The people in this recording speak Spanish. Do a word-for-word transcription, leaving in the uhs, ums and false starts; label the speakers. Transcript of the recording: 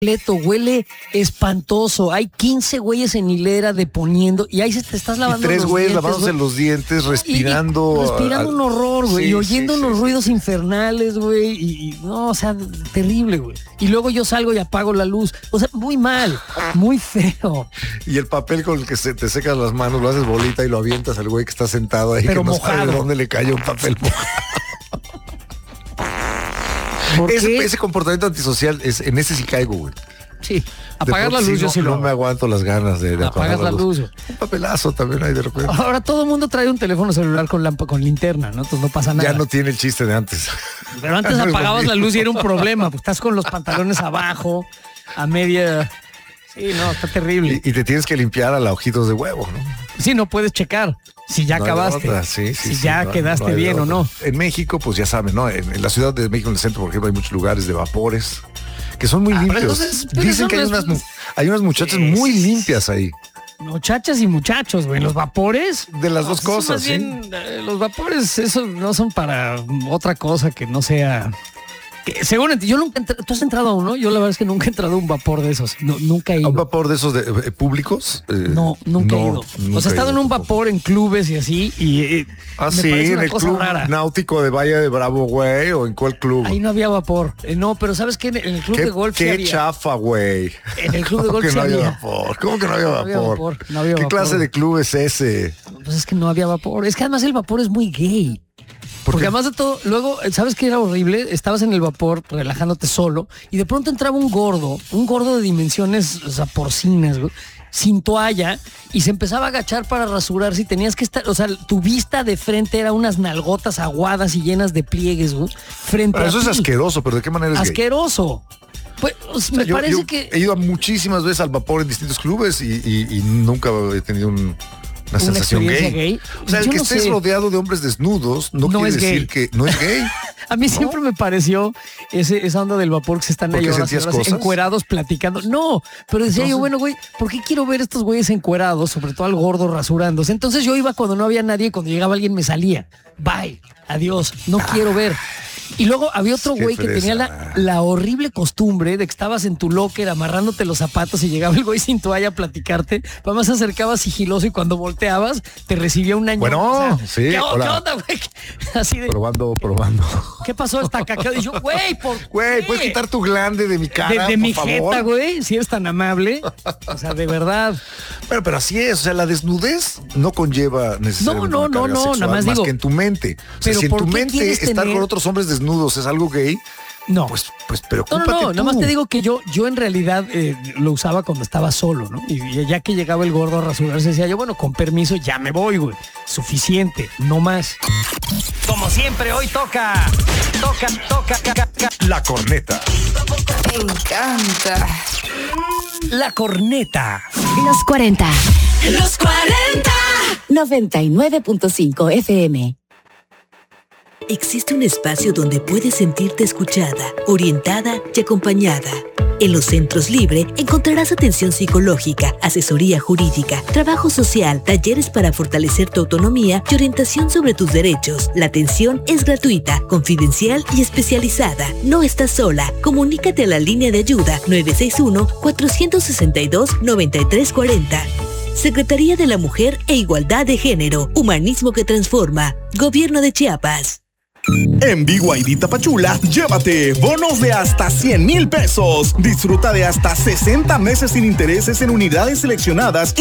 Speaker 1: completo, huele espantoso. Hay quince güeyes en hilera deponiendo y ahí se te estás lavando
Speaker 2: y tres
Speaker 1: los
Speaker 2: güeyes
Speaker 1: dientes,
Speaker 2: lavándose
Speaker 1: güey.
Speaker 2: los dientes, respirando.
Speaker 1: Y, y respirando
Speaker 2: al...
Speaker 1: un horror, güey.
Speaker 2: Sí,
Speaker 1: y oyendo
Speaker 2: sí,
Speaker 1: unos
Speaker 2: sí,
Speaker 1: ruidos infernales, güey. Y, y no, o sea, terrible, güey. Y luego yo salgo y apago la luz. O sea, muy mal, muy feo.
Speaker 2: Y el papel con el que se te secas las manos, lo haces bolita y lo avientas al güey que está sentado ahí,
Speaker 1: pero
Speaker 2: que no
Speaker 1: mojado.
Speaker 2: sabe de dónde le cayó un papel mojado. Ese, ese comportamiento antisocial, es, en ese sí caigo, güey.
Speaker 1: Sí, apagar la luz,
Speaker 2: sí,
Speaker 1: yo
Speaker 2: no,
Speaker 1: sí lo
Speaker 2: no me aguanto las ganas de, de apagar la luz. luz. Un papelazo también hay de repente.
Speaker 1: Ahora todo el mundo trae un teléfono celular con lampa, con linterna, ¿no? Entonces no pasa nada.
Speaker 2: Ya no tiene el chiste de antes.
Speaker 1: Pero antes no apagabas la luz y era un problema. Pues estás con los pantalones abajo, a media. Sí, no, está terrible.
Speaker 2: Y, y te tienes que limpiar a la ojitos de huevo, ¿no?
Speaker 1: Sí, no puedes checar si ya
Speaker 2: no
Speaker 1: acabaste,
Speaker 2: sí, sí,
Speaker 1: si
Speaker 2: sí,
Speaker 1: ya
Speaker 2: no,
Speaker 1: quedaste
Speaker 2: no
Speaker 1: bien o no.
Speaker 2: En México, pues ya saben, ¿no? En, en la Ciudad de México, en el centro, por ejemplo, hay muchos lugares de vapores que son muy ah, limpios. Entonces, Dicen que hay unas, hay unas muchachas sí, muy limpias ahí.
Speaker 1: Muchachas y muchachos, güey. Los vapores.
Speaker 2: De las dos
Speaker 1: no,
Speaker 2: cosas,
Speaker 1: más
Speaker 2: ¿sí?
Speaker 1: bien, eh, los vapores, eso no son para otra cosa que no sea. Que, según yo nunca entré, ¿tú has entrado a uno? Yo la verdad es que nunca he entrado a un vapor de esos. No, nunca he ido.
Speaker 2: ¿A un vapor de esos de, eh, públicos? Eh,
Speaker 1: no, nunca no, he ido. Nunca o sea, he estado en un vapor en clubes y así y eh,
Speaker 2: ah,
Speaker 1: me
Speaker 2: sí,
Speaker 1: parece una
Speaker 2: en el
Speaker 1: cosa
Speaker 2: club
Speaker 1: rara.
Speaker 2: náutico de Valle de Bravo, güey, o en cuál club.
Speaker 1: Ahí no había vapor. Eh, no, pero ¿sabes qué? En el club
Speaker 2: ¿Qué,
Speaker 1: de golf
Speaker 2: qué
Speaker 1: sí había.
Speaker 2: chafa, güey.
Speaker 1: En el club de golf
Speaker 2: que
Speaker 1: sí
Speaker 2: no había
Speaker 1: había
Speaker 2: vapor. ¿Cómo que no había
Speaker 1: no
Speaker 2: vapor?
Speaker 1: Había vapor no había
Speaker 2: ¿Qué
Speaker 1: vapor.
Speaker 2: clase de club es ese?
Speaker 1: Pues es que no había vapor. Es que además el vapor es muy gay. Porque además de todo, luego, ¿sabes qué era horrible? Estabas en el vapor relajándote solo y de pronto entraba un gordo, un gordo de dimensiones, o sea, porcinas, güey, sin toalla y se empezaba a agachar para rasurarse y tenías que estar, o sea, tu vista de frente era unas nalgotas aguadas y llenas de pliegues, güey, frente
Speaker 2: pero
Speaker 1: a
Speaker 2: eso
Speaker 1: ti.
Speaker 2: es asqueroso, pero ¿de qué manera es
Speaker 1: asqueroso? Pues,
Speaker 2: o sea,
Speaker 1: me
Speaker 2: yo,
Speaker 1: parece
Speaker 2: yo
Speaker 1: que...
Speaker 2: he ido muchísimas veces al vapor en distintos clubes y, y, y nunca he tenido un... Una,
Speaker 1: una
Speaker 2: sensación gay.
Speaker 1: gay.
Speaker 2: O sea, el
Speaker 1: Yo
Speaker 2: que
Speaker 1: no
Speaker 2: estés
Speaker 1: sé.
Speaker 2: rodeado de hombres desnudos no,
Speaker 1: no
Speaker 2: quiere
Speaker 1: es
Speaker 2: decir
Speaker 1: gay.
Speaker 2: que no es gay.
Speaker 1: A mí
Speaker 2: ¿no?
Speaker 1: siempre me pareció ese, esa onda del vapor que se están ahí horas, horas
Speaker 2: cosas?
Speaker 1: encuerados platicando. No, pero decía
Speaker 2: Entonces,
Speaker 1: yo, bueno, güey, ¿por qué quiero ver estos güeyes encuerados? Sobre todo al gordo rasurándose. Entonces yo iba cuando no había nadie y cuando llegaba alguien me salía. Bye, adiós, no ah. quiero ver. Y luego había otro güey que tenía la, la horrible costumbre de que estabas en tu locker amarrándote los zapatos y llegaba el güey sin toalla a platicarte. Además se acercaba sigiloso y cuando volteabas te recibía un año.
Speaker 2: Bueno,
Speaker 1: o sea,
Speaker 2: sí.
Speaker 1: ¿Qué,
Speaker 2: hola.
Speaker 1: ¿qué onda, güey? Así de.
Speaker 2: Probando, probando.
Speaker 1: ¿Qué pasó? Está cacao. Y yo, güey, ¿por qué?
Speaker 2: Güey, ¿puedes quitar tu glande de mi cara,
Speaker 1: De, de
Speaker 2: por
Speaker 1: mi
Speaker 2: favor?
Speaker 1: jeta, güey, si eres tan amable. O sea, de verdad.
Speaker 2: Pero, pero así es, o sea, la desnudez no conlleva necesariamente
Speaker 1: No, no,
Speaker 2: una
Speaker 1: no,
Speaker 2: carga
Speaker 1: no,
Speaker 2: sexual,
Speaker 1: nada más
Speaker 2: más
Speaker 1: digo.
Speaker 2: que en tu mente. O sea,
Speaker 1: Pero
Speaker 2: si en
Speaker 1: ¿por
Speaker 2: tu
Speaker 1: qué
Speaker 2: mente
Speaker 1: quieres
Speaker 2: estar
Speaker 1: tener-
Speaker 2: con otros hombres desnudos es algo gay,
Speaker 1: No.
Speaker 2: pues, pues
Speaker 1: No,
Speaker 2: preocúpate
Speaker 1: no, no,
Speaker 2: tú.
Speaker 1: nada más te digo que yo, yo en realidad eh, lo usaba cuando estaba solo, ¿no? Y ya que llegaba el gordo a rasurarse, decía yo, bueno, con permiso, ya me voy, güey. Suficiente, no más. Como siempre, hoy toca, toca, toca, toca, toca.
Speaker 2: La corneta.
Speaker 3: Me encanta.
Speaker 1: La corneta.
Speaker 4: Los cuarenta.
Speaker 3: Los cuarenta.
Speaker 4: noventa y nueve punto cinco F M.
Speaker 5: Existe un espacio donde puedes sentirte escuchada, orientada y acompañada. En los Centros Libre encontrarás atención psicológica, asesoría jurídica, trabajo social, talleres para fortalecer tu autonomía y orientación sobre tus derechos. La atención es gratuita, confidencial y especializada. No estás sola. Comunícate a la línea de ayuda nueve seis uno, cuatro seis dos, nueve tres cuatro cero. Secretaría de la Mujer e Igualdad de Género. Humanismo que transforma. Gobierno de Chiapas.
Speaker 6: En B Y D Tapachula, llévate bonos de hasta cien mil pesos. Disfruta de hasta sesenta meses sin intereses en unidades seleccionadas y